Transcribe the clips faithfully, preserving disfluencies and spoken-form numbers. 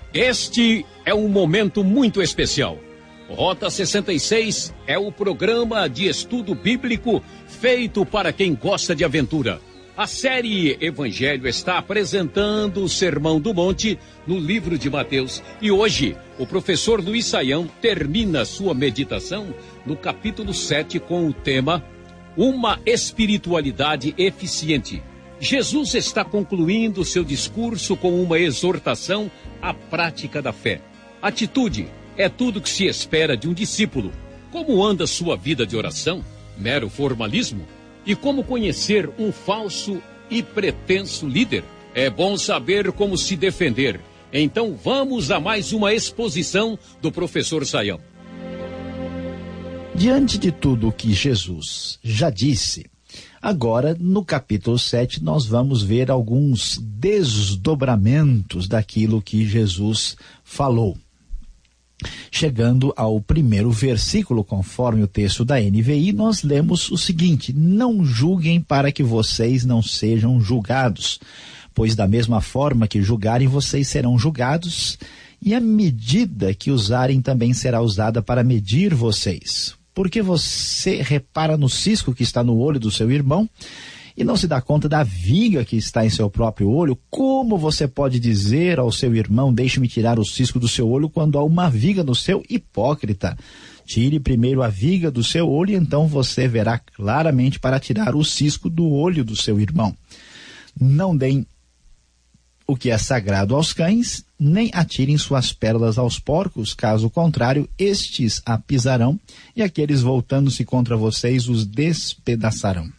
Este é um momento muito especial. Rota sessenta e seis é o programa de estudo bíblico feito para quem gosta de aventura. A série Evangelho está apresentando o Sermão do Monte no livro de Mateus. E hoje, o professor Luiz Saião termina sua meditação no capítulo sete com o tema Uma Espiritualidade Eficiente. Jesus está concluindo seu discurso com uma exortação à prática da fé. Atitude é tudo que se espera de um discípulo. Como anda sua vida de oração? Mero formalismo? E como conhecer um falso e pretenso líder? É bom saber como se defender. Então vamos a mais uma exposição do professor Saião. Diante de tudo o que Jesus já disse, agora, no capítulo sete, nós vamos ver alguns desdobramentos daquilo que Jesus falou. Chegando ao primeiro versículo, conforme o texto da N V I, nós lemos o seguinte: não julguem para que vocês não sejam julgados, pois da mesma forma que julgarem, vocês serão julgados, e a medida que usarem também será usada para medir vocês. Porque você repara no cisco que está no olho do seu irmão e não se dá conta da viga que está em seu próprio olho? Como você pode dizer ao seu irmão, deixe-me tirar o cisco do seu olho, quando há uma viga no seu? Hipócrita! Tire primeiro a viga do seu olho e então você verá claramente para tirar o cisco do olho do seu irmão. Não deem o que é sagrado aos cães, nem atirem suas pérolas aos porcos, caso contrário, estes a pisarão, e aqueles voltando-se contra vocês os despedaçarão.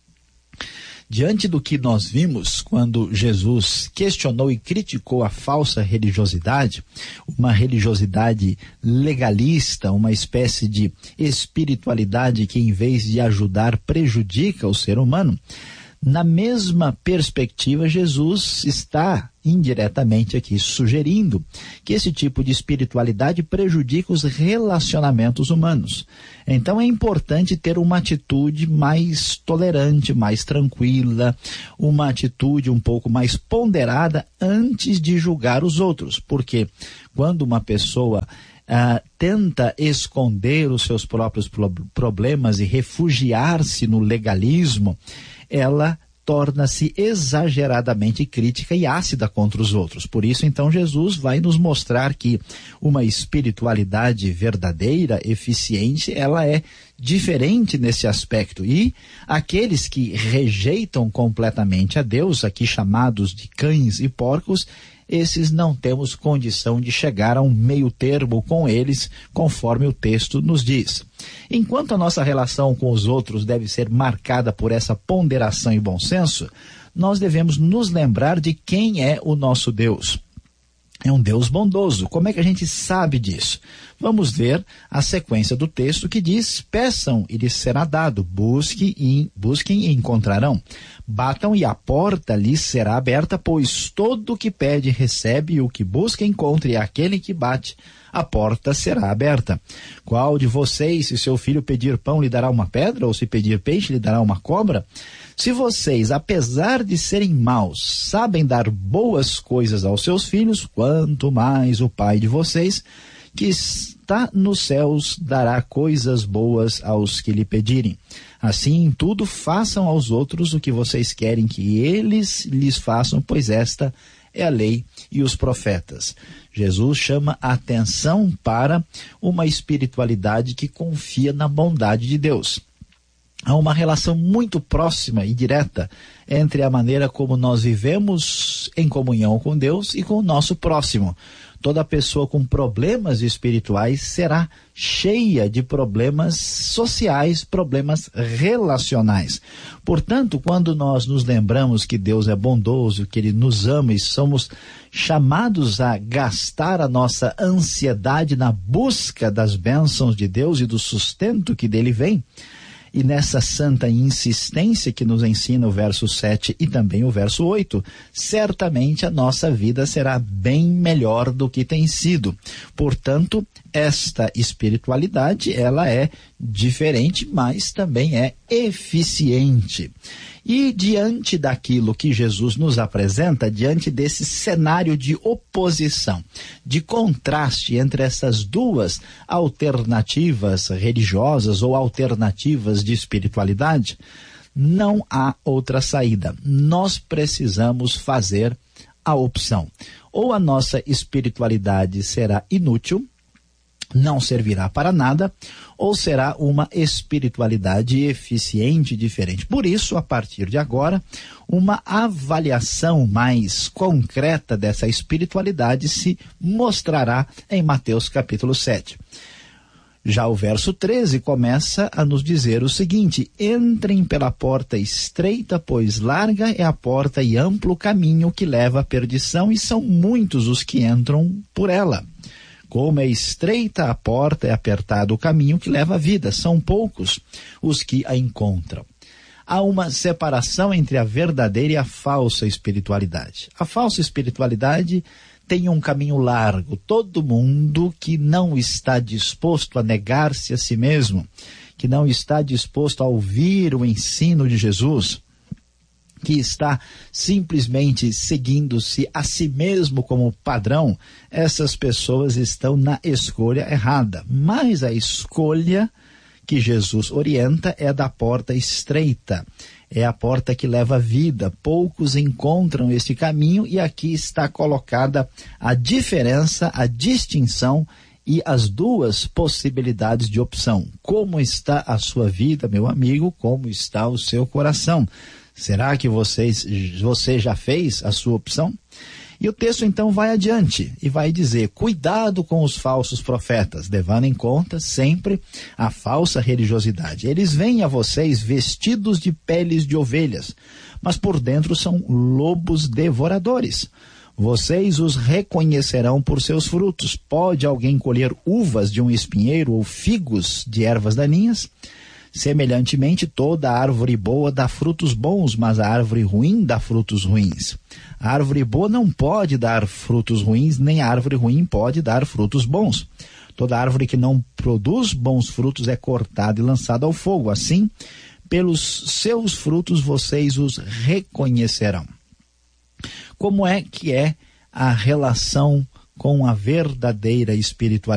Diante do que nós vimos quando Jesus questionou e criticou a falsa religiosidade, uma religiosidade legalista, uma espécie de espiritualidade que, em vez de ajudar, prejudica o ser humano, na mesma perspectiva, Jesus está indiretamente aqui sugerindo que esse tipo de espiritualidade prejudica os relacionamentos humanos. Então é importante ter uma atitude mais tolerante, mais tranquila, uma atitude um pouco mais ponderada antes de julgar os outros, porque quando uma pessoa ah, tenta esconder os seus próprios pro- problemas e refugiar-se no legalismo, ela torna-se exageradamente crítica e ácida contra os outros. Por isso, então, Jesus vai nos mostrar que uma espiritualidade verdadeira, eficiente, ela é diferente nesse aspecto. E aqueles que rejeitam completamente a Deus, aqui chamados de cães e porcos, esses não temos condição de chegar a um meio termo com eles, conforme o texto nos diz. Enquanto a nossa relação com os outros deve ser marcada por essa ponderação e bom senso, nós devemos nos lembrar de quem é o nosso Deus. É um Deus bondoso. Como é que a gente sabe disso? Vamos ver a sequência do texto que diz: peçam e lhes será dado, busquem e, busquem e encontrarão, batam e a porta lhes será aberta, pois todo o que pede recebe, e o que busca encontra, e aquele que bate, a porta será aberta. Qual de vocês, se seu filho pedir pão, lhe dará uma pedra, ou se pedir peixe, lhe dará uma cobra? Se vocês, apesar de serem maus, sabem dar boas coisas aos seus filhos, quanto mais o Pai de vocês, que está nos céus, dará coisas boas aos que lhe pedirem. Assim, em tudo, façam aos outros o que vocês querem que eles lhes façam, pois esta é a lei e os profetas. Jesus chama a atenção para uma espiritualidade que confia na bondade de Deus. Há uma relação muito próxima e direta entre a maneira como nós vivemos em comunhão com Deus e com o nosso próximo. Toda pessoa com problemas espirituais será cheia de problemas sociais, problemas relacionais. Portanto, quando nós nos lembramos que Deus é bondoso, que Ele nos ama e somos chamados a gastar a nossa ansiedade na busca das bênçãos de Deus e do sustento que dele vem, e nessa santa insistência que nos ensina o verso sete e também o verso oito, certamente a nossa vida será bem melhor do que tem sido. Portanto, esta espiritualidade, ela é diferente, mas também é eficiente. E diante daquilo que Jesus nos apresenta, diante desse cenário de oposição, de contraste entre essas duas alternativas religiosas ou alternativas de espiritualidade, não há outra saída. Nós precisamos fazer a opção. Ou a nossa espiritualidade será inútil, não servirá para nada, ou será uma espiritualidade eficiente, diferente. Por isso, a partir de agora, uma avaliação mais concreta dessa espiritualidade se mostrará em Mateus capítulo sete. Já o verso treze começa a nos dizer o seguinte: entrem pela porta estreita, pois larga é a porta e amplo o caminho que leva à perdição, e são muitos os que entram por ela. Como é estreita a porta, é apertado o caminho que leva à vida, são poucos os que a encontram. Há uma separação entre a verdadeira e a falsa espiritualidade. A falsa espiritualidade tem um caminho largo. Todo mundo que não está disposto a negar-se a si mesmo, que não está disposto a ouvir o ensino de Jesus, que está simplesmente seguindo-se a si mesmo como padrão, essas pessoas estão na escolha errada. Mas a escolha que Jesus orienta é da porta estreita. É a porta que leva à vida. Poucos encontram esse caminho, e aqui está colocada a diferença, a distinção e as duas possibilidades de opção. Como está a sua vida, meu amigo? Como está o seu coração? Será que vocês, você já fez a sua opção? E o texto então vai adiante e vai dizer: cuidado com os falsos profetas, levando em conta sempre a falsa religiosidade. Eles vêm a vocês vestidos de peles de ovelhas, mas por dentro são lobos devoradores. Vocês os reconhecerão por seus frutos. Pode alguém colher uvas de um espinheiro ou figos de ervas daninhas? Semelhantemente, toda árvore boa dá frutos bons, mas a árvore ruim dá frutos ruins. A árvore boa não pode dar frutos ruins, nem a árvore ruim pode dar frutos bons. Toda árvore que não produz bons frutos é cortada e lançada ao fogo. Assim, pelos seus frutos vocês os reconhecerão. Como é que é a relação com a verdadeira espiritualidade?